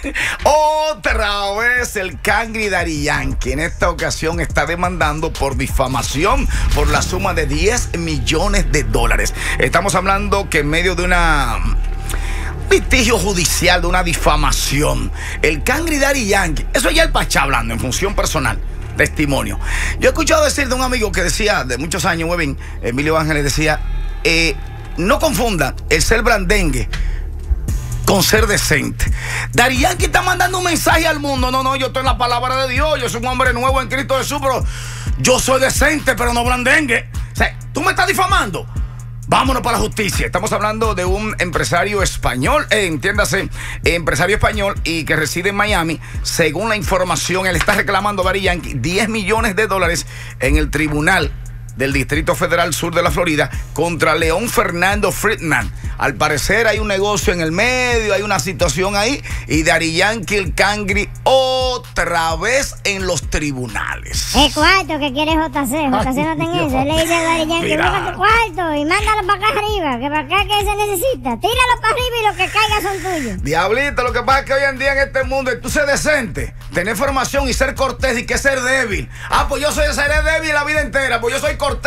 Otra vez el Cangri Daddy Yankee en esta ocasión está demandando por difamación por la suma de $10 millones. Estamos hablando que en medio de un litigio judicial, de una difamación, el Cangri Daddy Yankee, eso ya el Pachá hablando en función personal, testimonio. Yo he escuchado decir de un amigo que decía, de muchos años, muy bien, Emilio Ángeles decía, no confundan el ser blandengue con ser decente. Daddy Yankee está mandando un mensaje al mundo. No, yo estoy en la palabra de Dios, yo soy un hombre nuevo en Cristo Jesús, pero yo soy decente, pero no blandengue. O sea, tú me estás difamando. Vámonos para la justicia. Estamos hablando de un empresario español, entiéndase, empresario español y que reside en Miami. Según la información, él está reclamando a Daddy Yankee $10 millones en el tribunal del Distrito Federal Sur de la Florida contra León Fernando Friedman. Al parecer hay un negocio en el medio, hay una situación ahí, y Daddy Yankee, el Cangri, otra vez en los tribunales. El cuarto que quiere JC no tiene eso. Él le dice a Daddy Yankee, busca tu cuarto y mándalo para acá arriba, que para acá que se necesita. Tíralo para arriba y lo que caiga son tuyos. Diablito, lo que pasa es que hoy en día en este mundo es tú ser decente, tener formación y ser cortés, y que ser débil. Pues yo seré débil la vida entera, pues yo soy cortés.